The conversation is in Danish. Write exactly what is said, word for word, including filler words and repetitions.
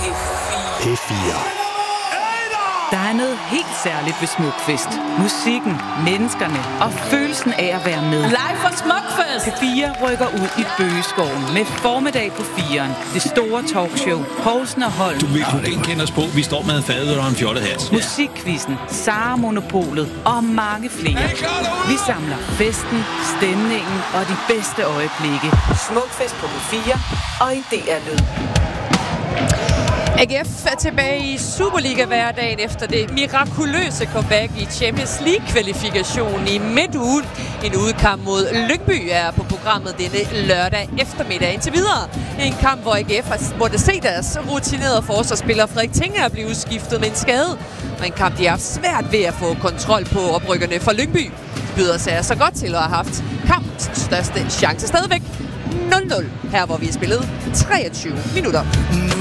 P fire. Der er noget helt særligt ved Smukfest. Musikken, menneskerne og følelsen af at være med. Live fra Smukfest! P fire rykker ud i Bøgeskoven med formiddag på firen. Det store talkshow. Poulsen og Holm. Du vil kunne kende os på. Vi står med en fadøl og en fjollehat. Musikquizzen, Sara Monopolet og mange flere. Vi samler festen, stemningen og de bedste øjeblikke. Smukfest på P fire og i D R-lyd. A G F er tilbage i Superliga-hverdagen efter det mirakuløse comeback i Champions League-kvalifikationen i midtugen. En udkamp mod Lyngby er på programmet denne lørdag eftermiddag indtil videre. En kamp, hvor A G F har måttet se deres rutinerede forsvarsspiller Frederik Tinger blive udskiftet med en skade. Og en kamp, de har haft svært ved at få kontrol på oprykkerne fra Lyngby. Byder sig så godt til at have haft kampens største chance stadigvæk. nul nul, her hvor vi har spillet treogtyve minutter.